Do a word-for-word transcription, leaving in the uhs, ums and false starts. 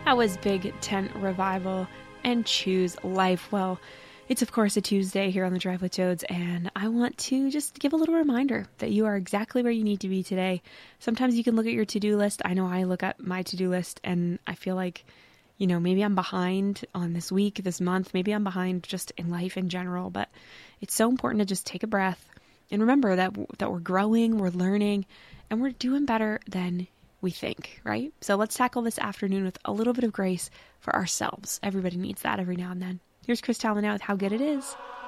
That was Big Tent Revival and Choose Life. Well, it's of course a Tuesday here on the Drive with Jodes, and I want to just give a little reminder that you are exactly where you need to be today. Sometimes you can look at your to-do list. I know I look at my to-do list and I feel like, you know, maybe I'm behind on this week, this month, maybe I'm behind just in life in general, but it's so important to just take a breath and remember that that we're growing, we're learning, and we're doing better than we think, right? So let's tackle this afternoon with a little bit of grace for ourselves. Everybody needs that every now and then. Here's Chris Talanow with How Good It Is.